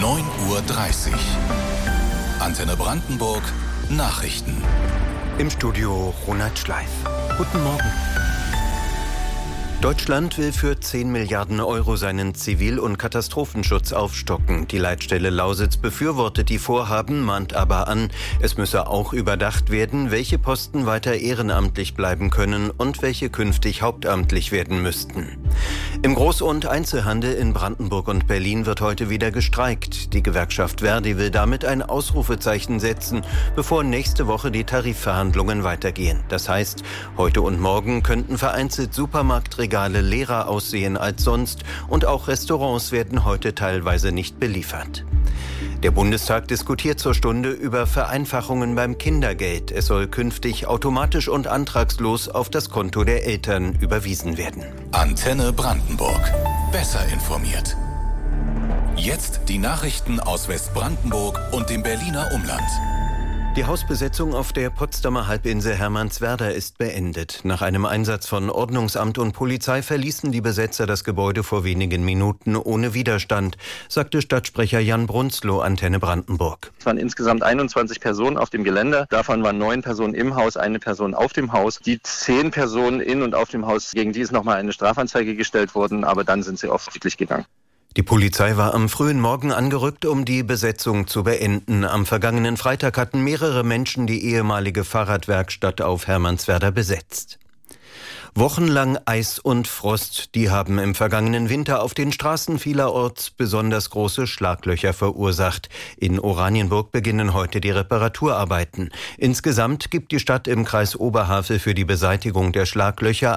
9:30 Uhr. Antenne Brandenburg Nachrichten. Im Studio Ronald Schleif. Guten Morgen. Deutschland will für 10 Milliarden Euro seinen Zivil- und Katastrophenschutz aufstocken. Die Leitstelle Lausitz befürwortet die Vorhaben, mahnt aber an, es müsse auch überdacht werden, welche Posten weiter ehrenamtlich bleiben können und welche künftig hauptamtlich werden müssten. Im Groß- und Einzelhandel in Brandenburg und Berlin wird heute wieder gestreikt. Die Gewerkschaft Verdi will damit ein Ausrufezeichen setzen, bevor nächste Woche die Tarifverhandlungen weitergehen. Das heißt, heute und morgen könnten vereinzelt Supermarktregale leerer aussehen als sonst und auch Restaurants werden heute teilweise nicht beliefert. Der Bundestag diskutiert zur Stunde über Vereinfachungen beim Kindergeld. Es soll künftig automatisch und antragslos auf das Konto der Eltern überwiesen werden. Antenne Brandenburg. Besser informiert. Jetzt die Nachrichten aus Westbrandenburg und dem Berliner Umland. Die Hausbesetzung auf der Potsdamer Halbinsel Hermannswerder ist beendet. Nach einem Einsatz von Ordnungsamt und Polizei verließen die Besetzer das Gebäude vor wenigen Minuten ohne Widerstand, sagte Stadtsprecher Jan Brunzloh, Antenne Brandenburg. Es waren insgesamt 21 Personen auf dem Gelände. Davon waren 9 Personen im Haus, 1 Person auf dem Haus. Die 10 Personen in und auf dem Haus, gegen die ist nochmal eine Strafanzeige gestellt worden, aber dann sind sie offensichtlich gegangen. Die Polizei war am frühen Morgen angerückt, um die Besetzung zu beenden. Am vergangenen Freitag hatten mehrere Menschen die ehemalige Fahrradwerkstatt auf Hermannswerder besetzt. Wochenlang Eis und Frost, die haben im vergangenen Winter auf den Straßen vielerorts besonders große Schlaglöcher verursacht. In Oranienburg beginnen heute die Reparaturarbeiten. Insgesamt gibt die Stadt im Kreis Oberhavel für die Beseitigung der Schlaglöcher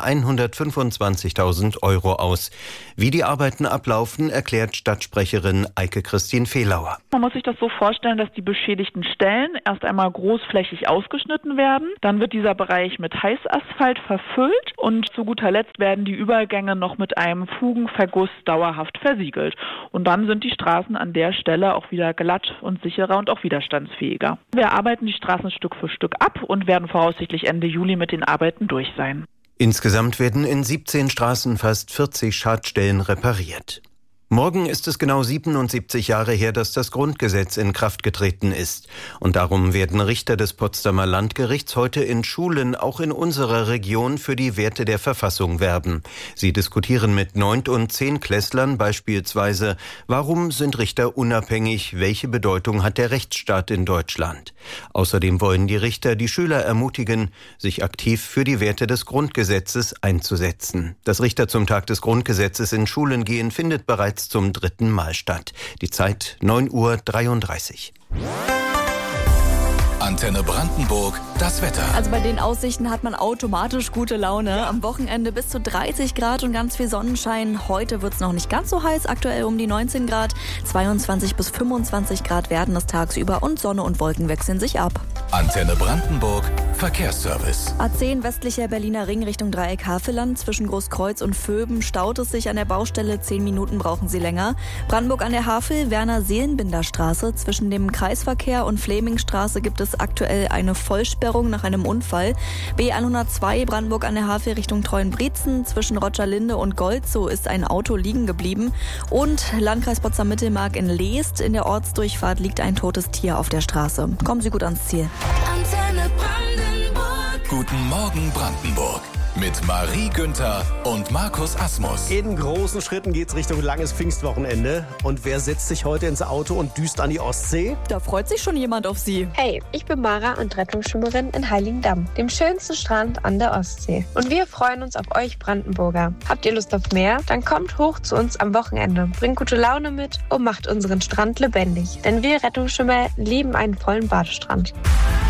125.000 Euro aus. Wie die Arbeiten ablaufen, erklärt Stadtsprecherin Eike-Christine Fehlauer. Man muss sich das so vorstellen, dass die beschädigten Stellen erst einmal großflächig ausgeschnitten werden. Dann wird dieser Bereich mit Heißasphalt verfüllt. Und zu guter Letzt werden die Übergänge noch mit einem Fugenverguss dauerhaft versiegelt. Und dann sind die Straßen an der Stelle auch wieder glatt und sicherer und auch widerstandsfähiger. Wir arbeiten die Straßen Stück für Stück ab und werden voraussichtlich Ende Juli mit den Arbeiten durch sein. Insgesamt werden in 17 Straßen fast 40 Schadstellen repariert. Morgen ist es genau 77 Jahre her, dass das Grundgesetz in Kraft getreten ist. Und darum werden Richter des Potsdamer Landgerichts heute in Schulen, auch in unserer Region, für die Werte der Verfassung werben. Sie diskutieren mit 9- und 10-Klässlern beispielsweise, warum sind Richter unabhängig, welche Bedeutung hat der Rechtsstaat in Deutschland. Außerdem wollen die Richter die Schüler ermutigen, sich aktiv für die Werte des Grundgesetzes einzusetzen. Das Richter zum Tag des Grundgesetzes in Schulen gehen findet bereits zum 3. Mal statt. Die Zeit 9:33 Uhr. Antenne Brandenburg, das Wetter. Also bei den Aussichten hat man automatisch gute Laune. Am Wochenende bis zu 30 Grad und ganz viel Sonnenschein. Heute wird es noch nicht ganz so heiß, aktuell um die 19 Grad. 22 bis 25 Grad werden es tagsüber und Sonne und Wolken wechseln sich ab. Antenne Brandenburg, Verkehrsservice. A10 westlicher Berliner Ring Richtung Dreieck Havelland. Zwischen Großkreuz und Vöben staut es sich an der Baustelle. 10 Minuten brauchen Sie länger. Brandenburg an der Havel, Werner-Seelenbinder-Straße. Zwischen dem Kreisverkehr und Flemingstraße gibt es aktuell eine Vollsperrung nach einem Unfall. B102 Brandenburg an der Havel Richtung Treuenbrietzen. Zwischen Rogerlinde und Golzow ist ein Auto liegen geblieben. Und Landkreis Potsdam-Mittelmark in Leest. In der Ortsdurchfahrt liegt ein totes Tier auf der Straße. Kommen Sie gut ans Ziel. Antenne Brandenburg. Guten Morgen Brandenburg. Mit Marie Günther und Markus Asmus. In großen Schritten geht's Richtung langes Pfingstwochenende. Und wer setzt sich heute ins Auto und düst an die Ostsee? Da freut sich schon jemand auf Sie. Hey, ich bin Mara und Rettungsschwimmerin in Heiligendamm, dem schönsten Strand an der Ostsee. Und wir freuen uns auf euch Brandenburger. Habt ihr Lust auf mehr? Dann kommt hoch zu uns am Wochenende. Bringt gute Laune mit und macht unseren Strand lebendig. Denn wir Rettungsschwimmer lieben einen vollen Badestrand.